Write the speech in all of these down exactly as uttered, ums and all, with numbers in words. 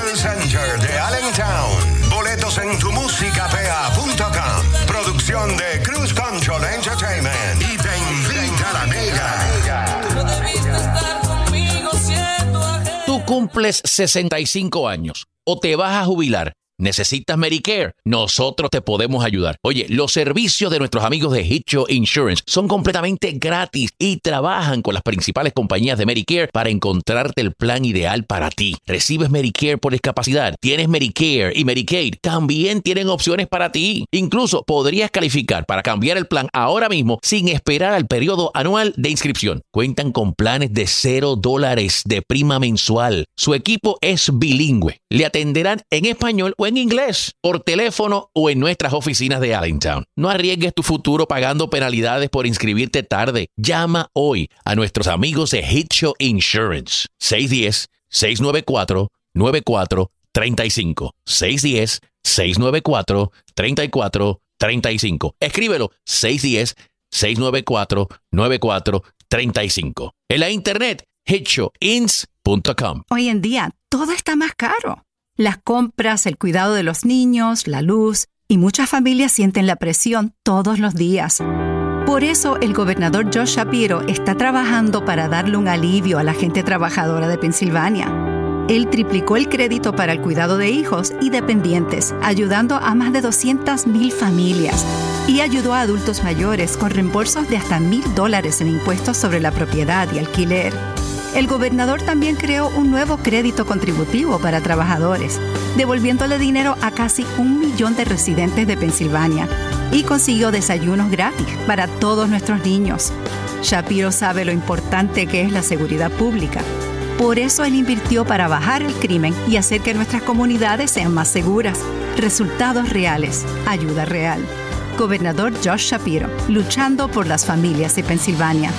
Call Center de Allentown. Boletos en tu música p a punto com. Producción de Cruise Control Entertainment. Y te invita a la Mega. Tú no debiste estar conmigo siendo ajeno. Tú cumples sesenta y cinco años o te vas a jubilar. ¿Necesitas Medicare? Nosotros te podemos ayudar. Oye, los servicios de nuestros amigos de Hitcho Insurance son completamente gratis y trabajan con las principales compañías de Medicare para encontrarte el plan ideal para ti. ¿Recibes Medicare por discapacidad? ¿Tienes Medicare y Medicaid? También tienen opciones para ti. Incluso podrías calificar para cambiar el plan ahora mismo sin esperar al periodo anual de inscripción. Cuentan con planes de cero dólares de prima mensual. Su equipo es bilingüe. Le atenderán en español o en inglés, por teléfono o en nuestras oficinas de Allentown. No arriesgues tu futuro pagando penalidades por inscribirte tarde. Llama hoy a nuestros amigos de Hitcho Insurance. seis uno cero, seis nueve cuatro, nueve cuatro tres cinco. seis uno cero, seis nueve cuatro, tres cuatro tres cinco. Escríbelo. seis uno cero, seis nueve cuatro, nueve cuatro tres cinco. En la internet, hitcho ins punto com. Hoy en día, todo está más caro. Las compras, el cuidado de los niños, la luz, y muchas familias sienten la presión todos los días. Por eso, el gobernador Josh Shapiro está trabajando para darle un alivio a la gente trabajadora de Pensilvania. Él triplicó el crédito para el cuidado de hijos y dependientes, ayudando a más de doscientas mil familias. Y ayudó a adultos mayores con reembolsos de hasta mil dólares en impuestos sobre la propiedad y alquiler. El gobernador también creó un nuevo crédito contributivo para trabajadores, devolviéndole dinero a casi un millón de residentes de Pensilvania, y consiguió desayunos gratis para todos nuestros niños. Shapiro sabe lo importante que es la seguridad pública. Por eso él invirtió para bajar el crimen y hacer que nuestras comunidades sean más seguras. Resultados reales, ayuda real. Gobernador Josh Shapiro, luchando por las familias de Pensilvania.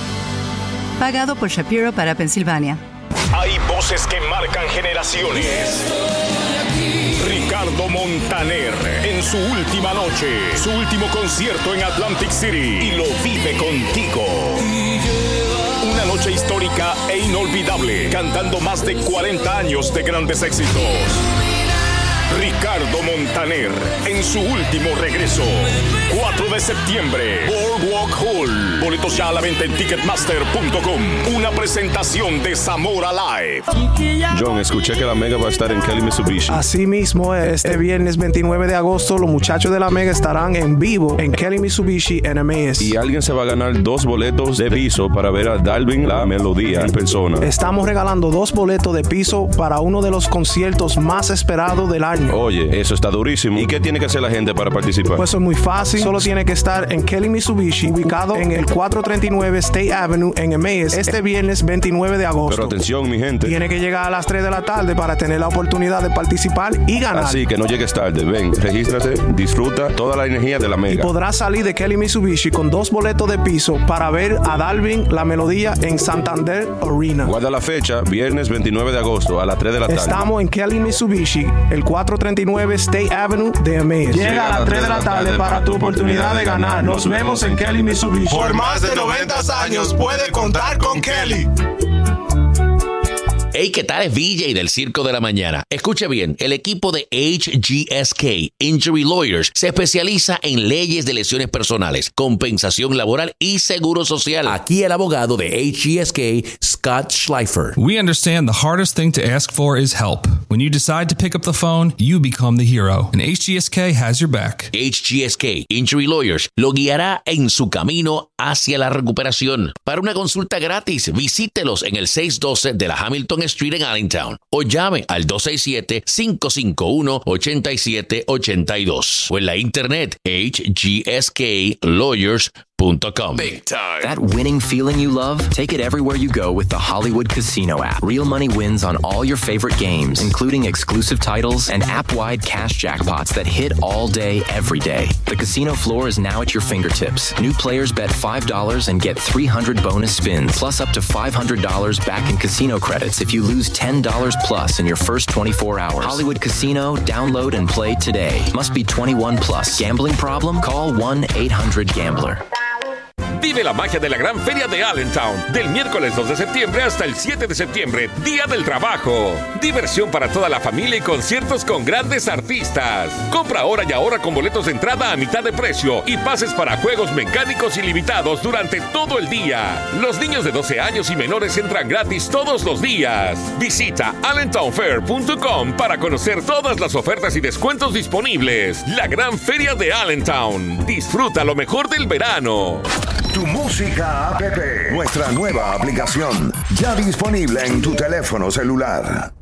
Pagado por Shapiro para Pensilvania. Hay voces que marcan generaciones. Ricardo Montaner en su última noche, su último concierto en Atlantic City, y lo vive contigo. Una noche histórica e inolvidable, cantando más de cuarenta años de grandes éxitos. Ricardo Montaner en su último regreso. cuatro de septiembre, Boardwalk Hall. Boletos ya a la venta en ticketmaster punto com. Una presentación de Zamora Live. John, escuché que la Mega va a estar en Kelly Mitsubishi. Así mismo, este viernes veintinueve de agosto, los muchachos de la Mega estarán en vivo en Kelly Mitsubishi en Emmaus. Y alguien se va a ganar dos boletos de piso para ver a Dalvin La Melodía en persona. Estamos regalando dos boletos de piso para uno de los conciertos más esperados del año. Oye, eso está durísimo. ¿Y qué tiene que hacer la gente para participar? Pues es muy fácil. Solo tiene que estar en Kelly Mitsubishi, ubicado en el cuatrocientos treinta y nueve State Avenue en Emmaus, este viernes veintinueve de agosto. Pero atención, mi gente. Tiene que llegar a las tres de la tarde para tener la oportunidad de participar y ganar. Así que no llegues tarde. Ven, regístrate, disfruta toda la energía de la Mega. Y podrás salir de Kelly Mitsubishi con dos boletos de piso para ver a Dalvin La Melodía en Santander Arena. Guarda la fecha, viernes veintinueve de agosto a las tres de la tarde. Estamos en Kelly Mitsubishi, el cuatrocientos treinta y nueve State Avenue de Emmaus. Llega a las tres de la tarde para tu oportunidad de ganar. Nos vemos en Kelly Mitsubishi. Por más de noventa años puede contar con Kelly. Hey, ¿qué tal? Es V J del Circo de la Mañana. Escuche bien, el equipo de H G S K Injury Lawyers se especializa en leyes de lesiones personales, compensación laboral y seguro social. Aquí el abogado de H G S K, Scott Schleifer. We understand the hardest thing to ask for is help. When you decide to pick up the phone, you become the hero. And H G S K has your back. H G S K Injury Lawyers lo guiará en su camino hacia la recuperación. Para una consulta gratis, visítelos en el seiscientos doce de la Hamilton Street en Allentown o llame al dos seis siete, cinco cinco uno, ocho siete ocho dos o en la internet h g s k lawyers dot com. Big time. That winning feeling you love? Take it everywhere you go with the Hollywood Casino app. Real money wins on all your favorite games, including exclusive titles and app-wide cash jackpots that hit all day, every day. The casino floor is now at your fingertips. New players bet five dollars and get three hundred bonus spins, plus up to five hundred dollars back in casino credits if you lose ten dollars plus in your first twenty-four hours. Hollywood Casino, download and play today. Must be twenty-one plus. Gambling problem? Call one eight hundred gambler. Vive la magia de la gran feria de Allentown, del miércoles dos de septiembre hasta el siete de septiembre, Día del Trabajo. Diversión para toda la familia y conciertos con grandes artistas. Compra ahora y ahora con boletos de entrada a mitad de precio y pases para juegos mecánicos ilimitados durante todo el día. Los niños de doce años y menores entran gratis todos los días. Visita allentown fair punto com para conocer todas las ofertas y descuentos disponibles. La gran feria de Allentown. Disfruta lo mejor del verano. Tu Música App, nuestra nueva aplicación, ya disponible en tu teléfono celular.